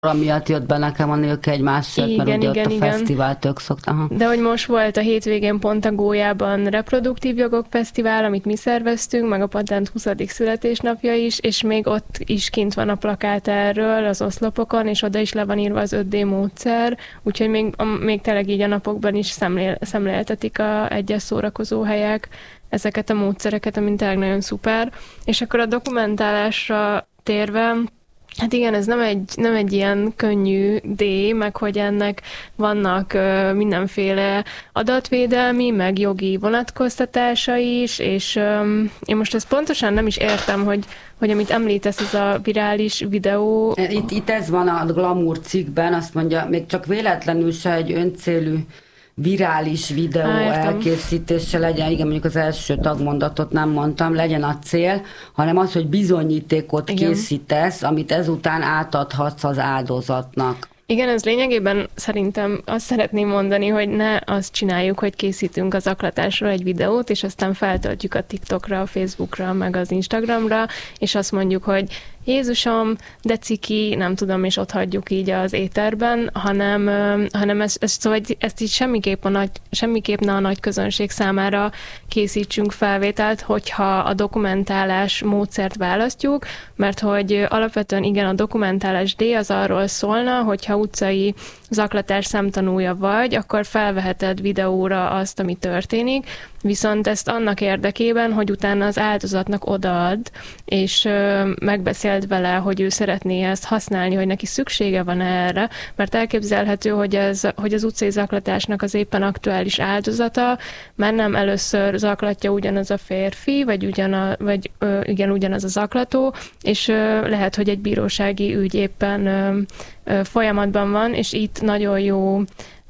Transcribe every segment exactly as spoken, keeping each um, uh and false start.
miatt jött be nekem a Nélke egy másért, mert ugye igen, ott a igen. fesztivált ők szoktak. De hogy most volt a hétvégén pont a Gólyában Reproduktív Jogok Fesztivál, amit mi szerveztünk, meg a Patent huszadik születésnapja is, és még ott is kint van a plakát erről az oszlopokon, és oda is le van írva az öt dé módszer, úgyhogy még, még tényleg így a napokban is szemlél, szemléltetik a egyes szórakozó helyek ezeket a módszereket, ami tényleg nagyon szuper. És akkor a dokumentálásra térve, hát igen, ez nem egy, nem egy ilyen könnyű D, meg hogy ennek vannak ö, mindenféle adatvédelmi, meg jogi vonatkoztatása is, és ö, én most ezt pontosan nem is értem, hogy, hogy amit említesz, ez a virális videó... Itt, itt ez van a Glamour cikkben, azt mondja, még csak véletlenül se egy öncélű virális videó Há, elkészítése legyen, igen, mondjuk az első tagmondatot nem mondtam, legyen a cél, hanem az, hogy bizonyítékot igen. készítesz, amit ezután átadhatsz az áldozatnak. Igen, ez lényegében szerintem azt szeretném mondani, hogy ne azt csináljuk, hogy készítünk az zaklatásról egy videót, és aztán feltöltjük a TikTokra, a Facebookra, meg az Instagramra, és azt mondjuk, hogy Jézusom, de ciki, nem tudom, és ott hagyjuk így az éterben, hanem, hanem ezt, ezt, szóval ezt így semmiképp, a nagy, semmiképp ne a nagy közönség számára készítsünk felvételt, hogyha a dokumentálás módszert választjuk, mert hogy alapvetően igen, a dokumentálás D az arról szólna, hogyha utcai zaklatás szemtanúja vagy, akkor felveheted videóra azt, ami történik, viszont ezt annak érdekében, hogy utána az áldozatnak odaad, és ö, megbeszéld vele, hogy ő szeretné ezt használni, hogy neki szüksége van erre, mert elképzelhető, hogy, ez, hogy az utcai zaklatásnak az éppen aktuális áldozata már nem először zaklatja ugyanaz a férfi, vagy, ugyana, vagy ö, igen, ugyanaz a zaklató, és ö, lehet, hogy egy bírósági ügy éppen ö, ö, folyamatban van, és itt nagyon jó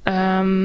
ö,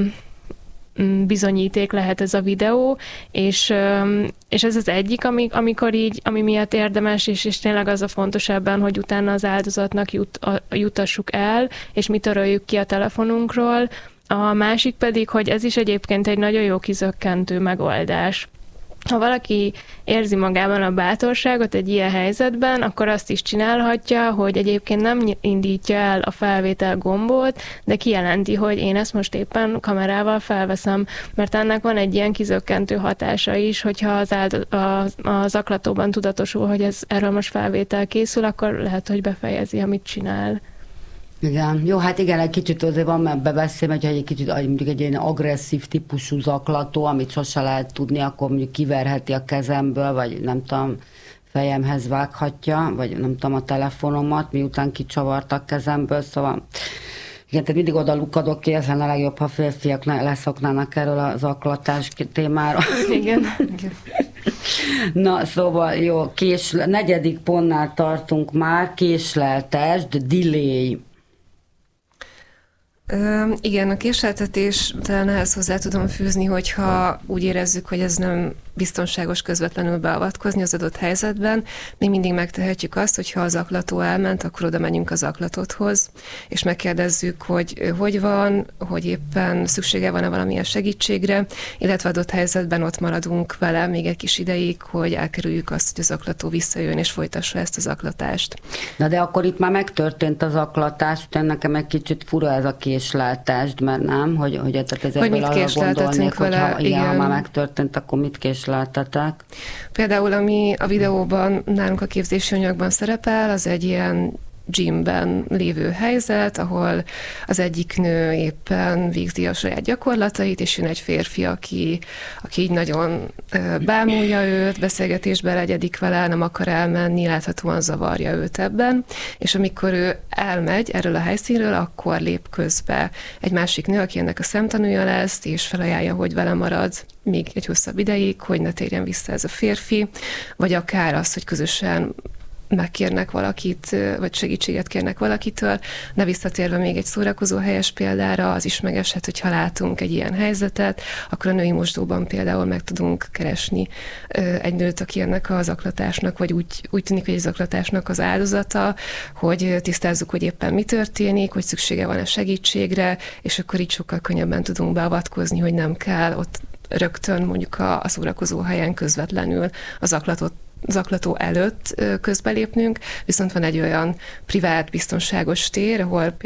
bizonyíték lehet ez a videó, és, és ez az egyik, amikor így, ami miatt érdemes, és, és tényleg az a fontos ebben, hogy utána az áldozatnak jut, a, jutassuk el, és mi töröljük ki a telefonunkról. A másik pedig, hogy ez is egyébként egy nagyon jó kizökkentő megoldás. Ha valaki érzi magában a bátorságot egy ilyen helyzetben, akkor azt is csinálhatja, hogy egyébként nem indítja el a felvétel gombot, de kijelenti, hogy én ezt most éppen kamerával felveszem, mert ennek van egy ilyen kizökkentő hatása is, hogyha az, áldo- a, a zaklatóban tudatosul, hogy ez, erről most felvétel készül, akkor lehet, hogy befejezi, amit csinál. Igen. Jó, hát igen, egy kicsit azért van ebbe beszélni, hogyha egy kicsit mondjuk egy ilyen agresszív típusú zaklató, amit sose lehet tudni, akkor mondjuk kiverheti a kezemből, vagy nem tudom, fejemhez vághatja, vagy nem tudom, a telefonomat, miután kicsavartak kezemből, szóval igen, tehát mindig oda lukadok ki, ez lenne a legjobb, ha férfiak leszoknának erről a zaklatás témára. Igen. Na, szóval jó, késle, negyedik pontnál tartunk már, késleltesd, delay. Ö, igen, a késleltetés talán ehhez hozzá tudom fűzni, hogyha úgy érezzük, hogy ez nem biztonságos közvetlenül beavatkozni az adott helyzetben, még mindig megtehetjük azt, hogyha az zaklató elment, akkor oda menjünk az zaklatotthoz, és megkérdezzük, hogy hogy van, hogy éppen szüksége van-e valamilyen segítségre, illetve adott helyzetben ott maradunk vele még egy kis ideig, hogy elkerüljük azt, hogy a zaklató visszajön és folytassa ezt a zaklatást. Na de akkor itt már megtörtént a zaklatás, utána nekem egy kicsit fura ez a késleltesd, mert nem, hogy, hogy, tehát hogy mit késleltetünk vele, ha, igen, igen, ha már megtörtént, akkor mit késleltetek? Például, ami a videóban nálunk a képzési anyagban szerepel, az egy ilyen gymben lévő helyzet, ahol az egyik nő éppen végzi a saját gyakorlatait, és jön egy férfi, aki, aki így nagyon bámulja őt, beszélgetésbe legyedik vele, nem akar elmenni, láthatóan zavarja őt ebben, és amikor ő elmegy erről a helyszínről, akkor lép közbe egy másik nő, aki ennek a szemtanúja lesz, és felajánlja, hogy vele marad még egy hosszabb ideig, hogy ne térjen vissza ez a férfi, vagy akár az, hogy közösen megkérnek valakit, vagy segítséget kérnek valakitől, de visszatérve még egy szórakozó helyes példára, az is megeshet, hogyha látunk egy ilyen helyzetet, akkor a női mosdóban például meg tudunk keresni egy nőt, aki ennek a zaklatásnak, vagy úgy, úgy tűnik, hogy egy zaklatásnak az áldozata, hogy tisztázzuk, hogy éppen mi történik, hogy szüksége van a segítségre, és akkor így sokkal könnyebben tudunk beavatkozni, hogy nem kell ott rögtön mondjuk a, a szórakozó helyen közvetlenül a zaklatott zaklató előtt közbelépnünk, viszont van egy olyan privát, biztonságos tér, ahol